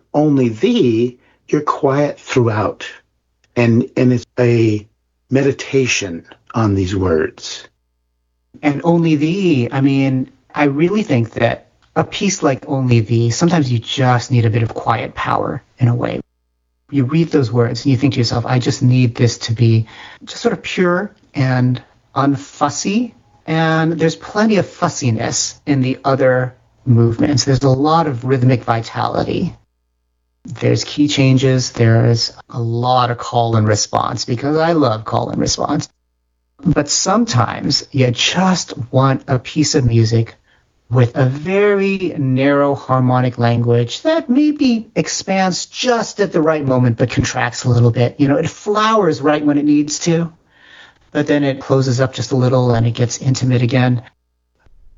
Only Thee, you're quiet throughout. And it's a meditation on these words. And Only Thee, I mean, I really think that a piece like Only Thee, sometimes you just need a bit of quiet power in a way. You read those words and you think to yourself, I just need this to be just sort of pure and unfussy. And there's plenty of fussiness in the other movements. There's a lot of rhythmic vitality. There's key changes. There's a lot of call and response, because I love call and response. But sometimes you just want a piece of music with a very narrow harmonic language that maybe expands just at the right moment but contracts a little bit. You know, it flowers right when it needs to, but then it closes up just a little and it gets intimate again.